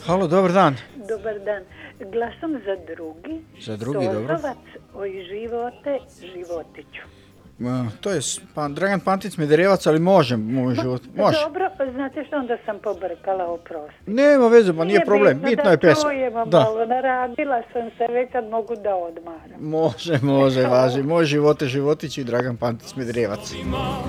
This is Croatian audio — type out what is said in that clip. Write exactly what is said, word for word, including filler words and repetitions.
Halo, dobar dan. Dobar dan. Glasom za drugi. Za drugi, dobro. Tozovac oj živote, životiću. Ma, to je s- pa, Dragan Pantic Smederevac, ali može moj život. Može. Dobro, pa znate što, onda sam pobrkala, oprosti. Nema veze, pa nije problem. Bitno je da pesma. čujemo Da. malo, naradila sam se već kad mogu da odmaram. Može, može, važi. Moj živote, životić i Dragan Pantic Smederevac.